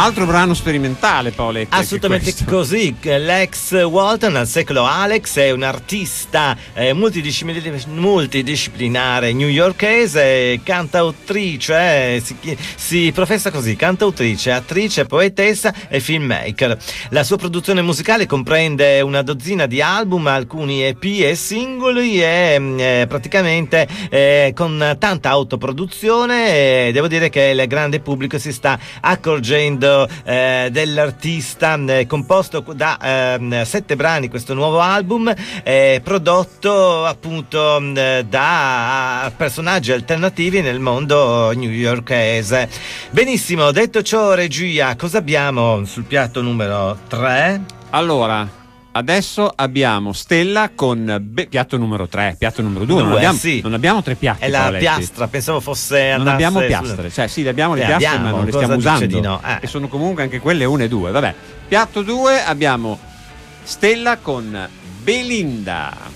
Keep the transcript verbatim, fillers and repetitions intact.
Altro brano sperimentale, Paoletti. Assolutamente così. Lex Walton, al secolo Alex, è un artista eh, multidisciplinare, multidisciplinare newyorkese, cantautrice, eh, si, si professa così, cantautrice, attrice, poetessa e filmmaker. La sua produzione musicale comprende una dozzina di album, alcuni E P e singoli e eh, praticamente eh, con tanta autoproduzione. Eh, devo dire che il grande pubblico si sta accorgendo eh, dell'artista, eh, composto da eh, sette brani questo nuovo album, eh, prodotto appunto eh, da personaggi alternativi nel mondo newyorkese. Benissimo, detto ciò, regia, cosa abbiamo sul piatto numero tre? Allora, adesso abbiamo Stella con be- piatto numero tre, piatto numero due. Non abbiamo, sì. non abbiamo tre piatti. È la Paoletti. piastra, pensavo fosse Non abbiamo piastre, su... cioè sì, le abbiamo le eh, piastre, abbiamo, ma non le cosa stiamo dice usando. di no? Eh. E sono comunque anche quelle una e due. Vabbè, piatto due abbiamo Stella con Belinda.